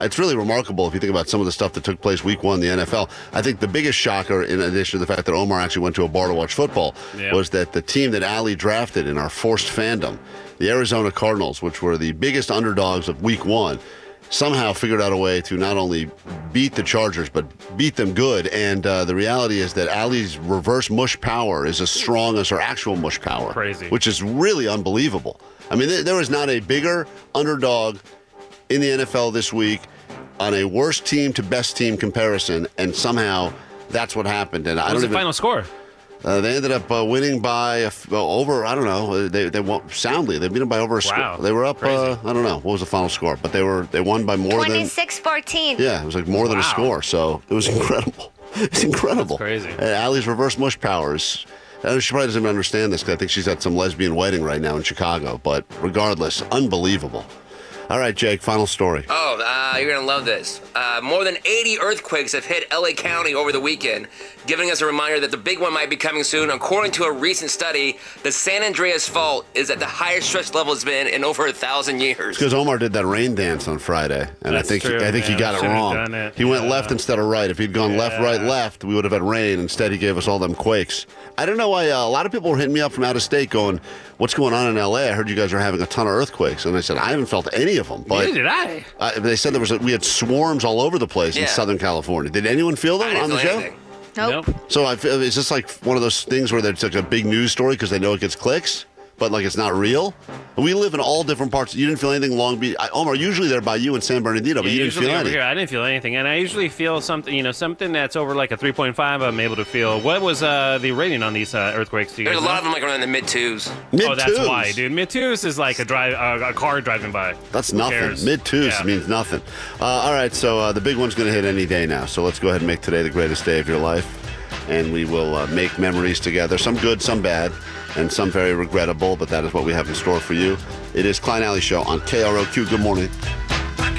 It's really remarkable if you think about some of the stuff that took place week one in the NFL. I think the biggest shocker, in addition to the fact that Omar actually went to a bar to watch football, was that the team that Allie drafted in our forced fandom, the Arizona Cardinals, which were the biggest underdogs of week one, somehow figured out a way to not only beat the Chargers, but beat them good. And the reality is that Allie's reverse mush power is as strong as her actual mush power. Crazy. Which is really unbelievable. I mean, there is not a bigger underdog in the NFL this week on a worst team to best team comparison, and somehow that's what happened. And What was the final score? They ended up winning by over, I don't know, they won soundly. They beat them by over a score. They were up, I don't know, what was the final score? But they won by more 26-14. Yeah, it was like more than a score. So it was incredible. It's incredible. That's crazy. Allie's reverse mush powers. She probably doesn't even understand this because I think she's at some lesbian wedding right now in Chicago. But regardless, unbelievable. All right, Jake, final story. You're going to love this. More than 80 earthquakes have hit L.A. County over the weekend, giving us a reminder that the big one might be coming soon. According to a recent study, the San Andreas Fault is at the highest stress level it's been in over 1,000 years. Because Omar did that rain dance on Friday, and I think he got it wrong. He went left instead of right. If he'd gone left, right, left, we would have had rain. Instead, he gave us all them quakes. I don't know why a lot of people were hitting me up from out of state going, what's going on in L.A.? I heard you guys are having a ton of earthquakes. And I said, I haven't felt any of them. But neither did I. They said we had swarms all over the place in Southern California. Did anyone feel them on the show? Anything. Nope. So is this like one of those things where it's like a big news story because they know it gets clicks, but like it's not real? We live in all different parts. You didn't feel anything Long Beach. Omar, usually they're by you in San Bernardino, but you didn't feel anything. Here, I didn't feel anything, and I usually feel something, something that's over like a 3.5. I'm able to feel. What was the rating on these earthquakes? There's a lot of them like around the mid-twos. Oh, that's why, dude. Mid-twos is like a car driving by. That's nothing. Mid-twos means nothing. All right, so the big one's going to hit any day now. So let's go ahead and make today the greatest day of your life. And we will make memories together, some good, some bad, and some very regrettable, but that is what we have in store for you. It is Klein Alley Show on KROQ. Good morning.